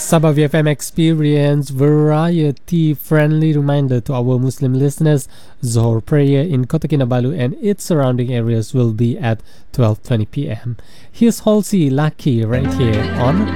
Sabah VFM Experience variety friendly reminder to our Muslim listeners. Zohor prayer in Kota Kinabalu and its surrounding areas will be at 12:20 p.m. Here's Halsey Lucky right here on